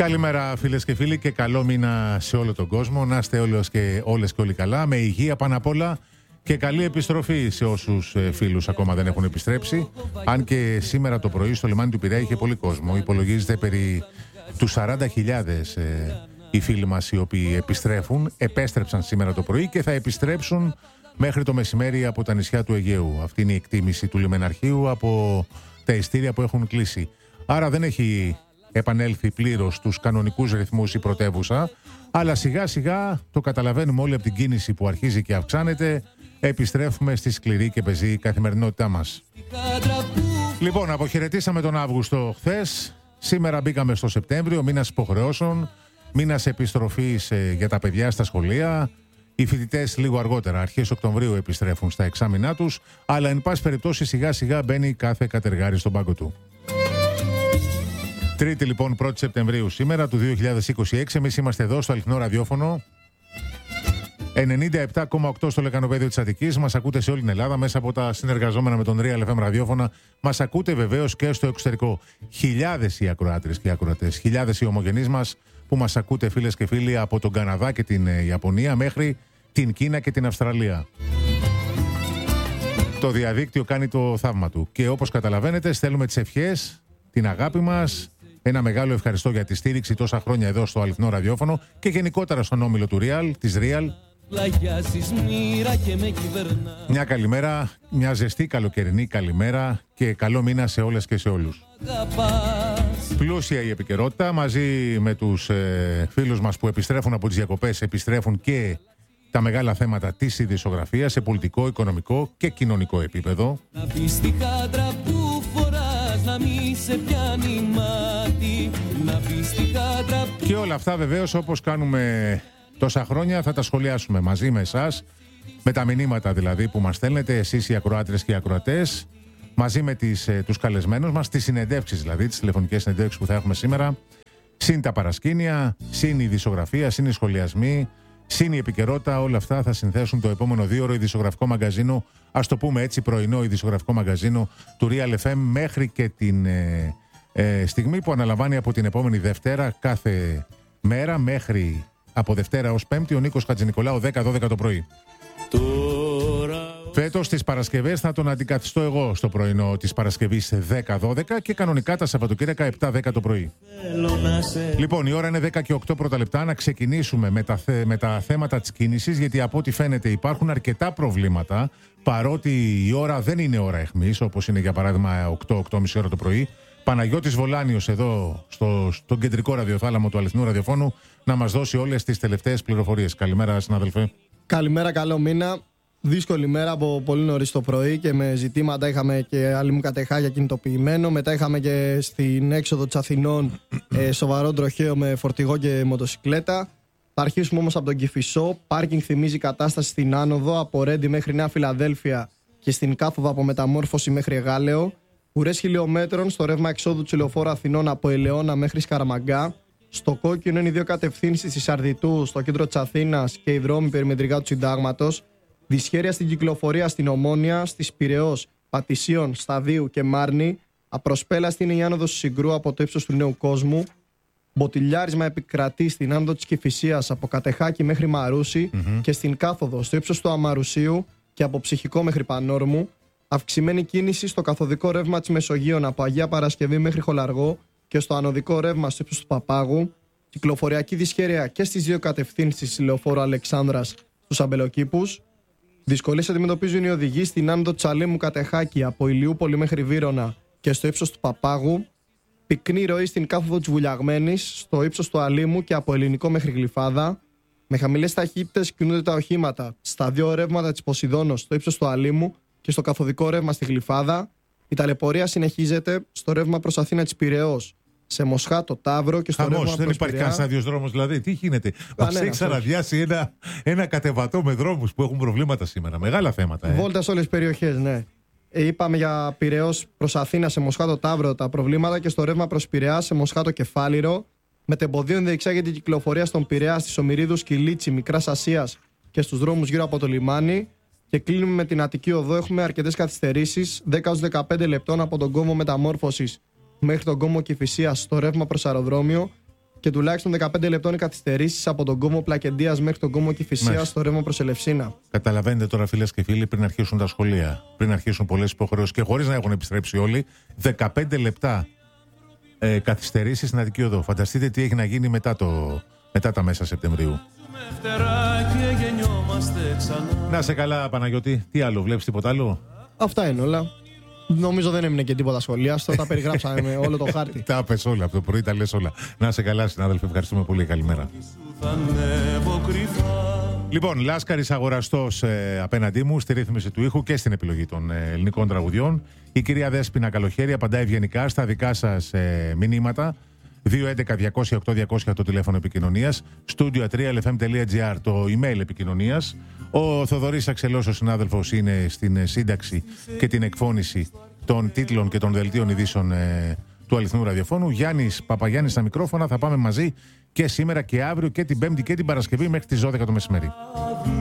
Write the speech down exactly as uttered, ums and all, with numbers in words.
Καλημέρα φίλες και φίλοι και καλό μήνα σε όλο τον κόσμο. Να είστε όλες και, όλες και όλοι καλά, με υγεία πάνω απ' όλα και καλή επιστροφή σε όσους φίλους ακόμα δεν έχουν επιστρέψει. Αν και σήμερα το πρωί στο λιμάνι του Πειραιά είχε πολύ κόσμο. Υπολογίζεται περί τους σαράντα χιλιάδες ε, οι φίλοι μας οι οποίοι επιστρέφουν. Επέστρεψαν σήμερα το πρωί και θα επιστρέψουν μέχρι το μεσημέρι από τα νησιά του Αιγαίου. Αυτή είναι η εκτίμηση του λιμεναρχείου από τα ειστήρια που έχουν κλείσει. Άρα δεν έχει επανέλθει πλήρως στους κανονικούς ρυθμούς η πρωτεύουσα, αλλά σιγά σιγά το καταλαβαίνουμε όλοι από την κίνηση που αρχίζει και αυξάνεται, επιστρέφουμε στη σκληρή και πεζή καθημερινότητά μας. Λοιπόν, αποχαιρετήσαμε τον Αύγουστο χθες, σήμερα μπήκαμε στο Σεπτέμβριο, μήνας υποχρεώσεων, μήνας επιστροφής ε, για τα παιδιά στα σχολεία. Οι φοιτητές λίγο αργότερα, αρχές Οκτωβρίου, επιστρέφουν στα εξάμηνά τους, αλλά εν πάση περιπτώσει σιγά σιγά μπαίνει κάθε κατεργάρι στον πάγκο του. Τρίτη λοιπόν, πρώτη Σεπτεμβρίου σήμερα του δύο χιλιάδες είκοσι έξι, εμείς είμαστε εδώ στο αληθινό ραδιόφωνο ενενήντα επτά κόμμα οκτώ στο λεκανοπέδιο της Αττικής. Μας ακούτε σε όλη την Ελλάδα μέσα από τα συνεργαζόμενα με τον Real εφ εμ ραδιόφωνα. Μας ακούτε βεβαίως και στο εξωτερικό. Χιλιάδες οι ακροάτρες και οι ακροατές, χιλιάδες οι ομογενείς μας που μας ακούτε φίλες και φίλοι από τον Καναδά και την Ιαπωνία μέχρι την Κίνα και την Αυστραλία. Το διαδίκτυο κάνει το θαύμα του και όπως καταλαβαίνετε στέλνουμε τις ευχές, την αγάπη μας. Ένα μεγάλο ευχαριστώ για τη στήριξη τόσα χρόνια εδώ στο αληθινό ραδιόφωνο και γενικότερα στον όμιλο του Real, της Real. Μια καλημέρα, μια ζεστή καλοκαιρινή καλημέρα και καλό μήνα σε όλες και σε όλους. Πλούσια η επικαιρότητα, μαζί με τους ε, φίλους μας που επιστρέφουν από τις διακοπές, επιστρέφουν και τα μεγάλα θέματα της ειδησιογραφίας σε πολιτικό, οικονομικό και κοινωνικό επίπεδο. Να μη σε πιάνει μάτι, να και όλα αυτά βεβαίως όπως κάνουμε τόσα χρόνια θα τα σχολιάσουμε μαζί με εσάς, με τα μηνύματα δηλαδή που μας στέλνετε εσείς οι ακροάτρες και οι ακροατές, μαζί με τις, τους καλεσμένους μας, τις συνεντεύξεις δηλαδή, τις τηλεφωνικές συνεντεύξεις που θα έχουμε σήμερα, συν τα παρασκήνια, συν η ειδησιογραφία, συν οι σχολιασμοί, συν η επικαιρότητα, όλα αυτά θα συνθέσουν το επόμενο δύο ώρο ειδησιογραφικό μαγκαζίνο, ας το πούμε έτσι, πρωινό ειδησιογραφικό μαγκαζίνο του Real εφ εμ μέχρι και την ε, ε, στιγμή που αναλαμβάνει από την επόμενη Δευτέρα κάθε μέρα μέχρι από Δευτέρα ως Πέμπτη ο Νίκος Χατζηνικολάου δέκα δώδεκα το πρωί. Φέτος τις Παρασκευές θα τον αντικαθιστώ εγώ στο πρωινό της Παρασκευής δέκα δώδεκα και κανονικά τα Σαββατοκύριακα επτά δέκα το πρωί. Λοιπόν, η ώρα είναι δέκα και οκτώ πρώτα λεπτά. Να ξεκινήσουμε με τα, θε, με τα θέματα της κίνησης, γιατί από ό,τι φαίνεται υπάρχουν αρκετά προβλήματα, παρότι η ώρα δεν είναι ώρα αιχμής, όπως είναι για παράδειγμα οκτώ οκτώ και μισή ώρα το πρωί. Παναγιώτης Βολάνιος εδώ στο, στον κεντρικό ραδιοθάλαμο του αληθινού ραδιοφώνου να μας δώσει όλες τις τελευταίες πληροφορίες. Καλημέρα συνάδελφε. Καλημέρα, καλό μήνα. Δύσκολη μέρα από πολύ νωρίς το πρωί και με ζητήματα. Είχαμε και άλλη μου κατεχάγια κινητοποιημένο. Μετά είχαμε και στην έξοδο της Αθηνών ε, σοβαρό τροχαίο με φορτηγό και μοτοσικλέτα. Θα αρχίσουμε όμως από τον Κηφισό. Πάρκινγκ θυμίζει κατάσταση στην άνοδο από Ρέντι μέχρι Νέα Φιλαδέλφια και στην κάθοδο από Μεταμόρφωση μέχρι Εγάλεο. Ουρές χιλιόμετρων στο ρεύμα εξόδου του λεωφόρου Αθηνών από Ελαιώνα μέχρι Σκαραμαγκά. Στο κόκκινο είναι οι δύο κατευθύνσεις της Αρδιτού στο κέντρο της Αθήνας και οι δρόμοι περιμετρικά του Συντάγματος. Δυσχέρεια στην κυκλοφορία στην Ομόνια, στις Πειραιώς, Πατησίων, Σταδίου και Μάρνη. Απροσπέλαστη είναι η άνοδος του Συγκρού από το ύψος του Νέου Κόσμου. Μποτιλιάρισμα επικρατεί στην άνοδο της Κηφισίας από Κατεχάκη μέχρι Μαρούσι mm-hmm. και στην κάθοδο στο ύψος του Αμαρουσίου και από Ψυχικό μέχρι Πανόρμου. Αυξημένη κίνηση στο καθοδικό ρεύμα της Μεσογείων από Αγία Παρασκευή μέχρι Χολαργό και στο ανωδικό ρεύμα στο ύψος του Παπάγου. Κυκλοφοριακή δυσχέρεια και στις δύο κατευθύνσεις λεωφόρου Αλεξάνδρας στους Αμπελοκήπους. Δυσκολίες αντιμετωπίζουν οι οδηγοί στην άνοδο Τσαλέμου Κατεχάκη από Ηλιούπολη μέχρι Βύρωνα και στο ύψος του Παπάγου. Πυκνή ροή στην κάθοδο της Βουλιαγμένης, στο ύψος του Αλήμου και από Ελληνικό μέχρι Γλυφάδα. Με χαμηλές ταχύτητες κινούνται τα οχήματα στα δύο ρεύματα της Ποσειδώνος, στο ύψος του Αλήμου και στο καθοδικό ρεύμα στη Γλυφάδα. Η ταλαιπωρία συνεχίζεται στο ρεύμα προς Αθήνα της Πειραιώς, σε Μοσχάτο, Ταύρο και στο ρεύμα προς δεν υπάρχει κανένας άδειος δρόμος, δηλαδή. Τι γίνεται. Μας έχει ξαναδιάσει ένα, ένα κατεβατό με δρόμους που έχουν προβλήματα σήμερα. Μεγάλα θέματα. Ε. Βόλτα σε όλες τις περιοχές, ναι. Ε, είπαμε για Πειραιώς προς Αθήνα, σε Μοσχάτο, Ταύρο τα προβλήματα και στο ρεύμα προς Πειραιά, σε Μοσχάτο, Κεφάλιρο. Μετεμποδίων διεξάγεται η κυκλοφορία στον Πειραιά, στις Ομηρίδους, Κιλίτσι, Μικράς Ασίας και στους δρόμους γύρω από το λιμάνι. Και κλείνουμε με την Αττική Οδό. Έχουμε αρκετές καθυστερήσεις, δέκα έως δεκαπέντε λεπτών από τον κόμβο Μεταμόρφωσης μέχρι τον κόμβο Κηφισίας στο ρεύμα προς αεροδρόμιο. και τουλάχιστον δεκαπέντε λεπτών οι καθυστερήσεις από τον κόμμο Πλακεντίας μέχρι τον κόμμο Κηφισίας στο ρεύμα προς Ελευσίνα. Καταλαβαίνετε τώρα, φίλες και φίλοι, πριν αρχίσουν τα σχολεία, πριν αρχίσουν πολλές υποχρεώσεις και χωρίς να έχουν επιστρέψει όλοι, δεκαπέντε λεπτά ε, καθυστερήσεις στην Αττική Οδό. Φανταστείτε τι έχει να γίνει μετά, το, μετά τα μέσα Σεπτεμβρίου. Να σε καλά, Παναγιώτη. Τι άλλο, βλέπεις τίποτα άλλο? Αυτά είναι όλα. Νομίζω δεν έμεινε και τίποτα σχολιάστο. Τα περιγράψαμε με όλο το χάρτη. Τα πες όλα από το πρωί, τα λες όλα. Να σε καλά, συνάδελφε. Ευχαριστούμε πολύ. Καλημέρα. Λοιπόν, Λάσκαρης αγοραστός ε, απέναντί μου στη ρύθμιση του ήχου και στην επιλογή των ε, ελληνικών τραγουδιών. Η κυρία Δέσποινα Καλοχέρη απαντάει ευγενικά στα δικά σας ε, μηνύματα. δύο έντεκα διακόσια οκτώ διακόσια το τηλέφωνο επικοινωνίας, studio τρία ελ εφ εμ τελεία τζι άρ το email επικοινωνίας. Ο Θοδωρής Αξελός, ο συνάδελφος, είναι στην σύνταξη και την εκφώνηση των τίτλων και των δελτίων ειδήσεων ε, του αληθινού ραδιοφώνου. Γιάννης Παπαγιάννης στα μικρόφωνα. Θα πάμε μαζί και σήμερα και αύριο και την Πέμπτη και την Παρασκευή μέχρι τις δώδεκα το μεσημέρι.